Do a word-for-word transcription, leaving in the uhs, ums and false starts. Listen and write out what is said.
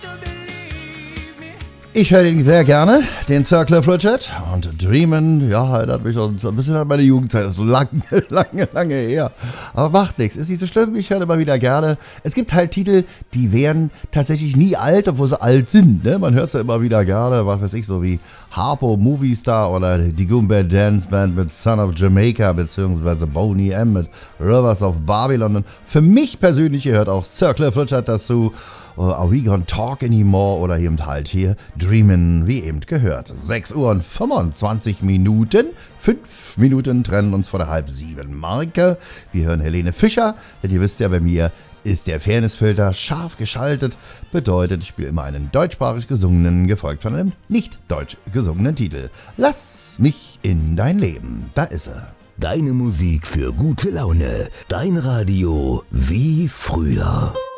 Ich höre den sehr gerne, den Circle of Richard. Und Dreamin', ja, erinnert mich schon so ein bisschen an meine Jugendzeit. Das ist so lange, lange, lange her. Aber macht nichts, ist nicht so schlimm, ich höre immer wieder gerne. Es gibt halt Titel, die wären tatsächlich nie alt, obwohl sie alt sind. Ne? Man hört sie ja immer wieder gerne, was weiß ich, so wie Harpo Movie Star oder die Goombay Dance Band mit Son of Jamaica, beziehungsweise Boney M mit Rivers of Babylon. Und für mich persönlich gehört auch Circle of Richard dazu. Are We Gonna Talk Anymore oder eben halt hier Dreamin', wie eben gehört. sechs Uhr und fünfundzwanzig Minuten. Fünf Minuten trennen uns vor der halb sieben Marke. Wir hören Helene Fischer, denn ihr wisst ja, bei mir ist der Fairnessfilter scharf geschaltet. Bedeutet, ich spiele immer einen deutschsprachig gesungenen, gefolgt von einem nicht deutsch gesungenen Titel. Lass mich in dein Leben. Da ist er. Deine Musik für gute Laune. Dein Radio wie früher.